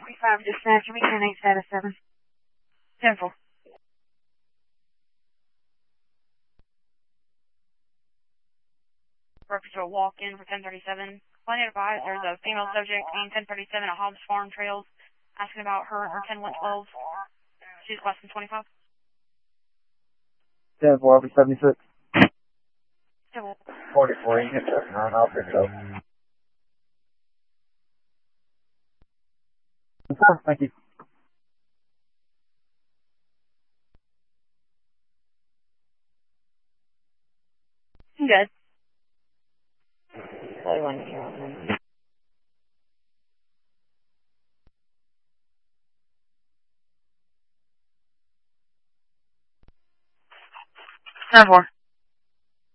5 dispatch, we 10-8 status 7. 10-4. Reference to a walk-in for 1037. Plenty of advice, there's a female subject in 1037 at Hobbs Farm Trails asking about her 10-12. She's less than 25. 10-4, I'll be 76. 10-4. 44, you can check 9, I'll pick it up. 4, thank you. I'm good. Probably one here. 10-4.